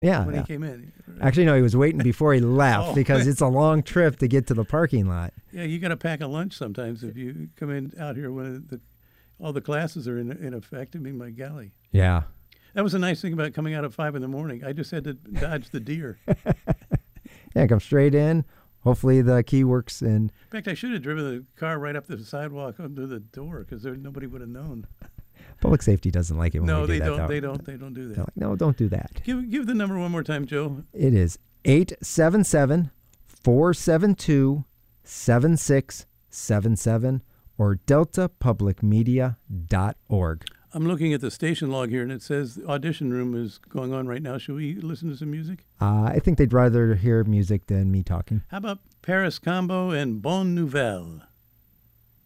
Yeah. when Yeah. he came in. Actually, no, he was waiting before he left Oh. because it's a long trip to get to the parking lot. Yeah, you got to pack a lunch sometimes if you come in out here when all the classes are in effect. I mean, my golly. Yeah. That was a nice thing about coming out at 5 a.m. I just had to dodge the deer. Yeah, come straight in. Hopefully the key works. And In fact, I should have driven the car right up the sidewalk under the door because nobody would have known. public safety doesn't like it when No, we do they that. don't. though. They don't. They don't do They're that. like, no, don't do that. Give the number one more time, Joe. It is 877-472-7677 or deltapublicmedia.org. I'm looking at the station log here, and it says the audition room is going on right now. Should we listen to some music? I think they'd rather hear music than me talking. How about Paris Combo and Bonne Nouvelle?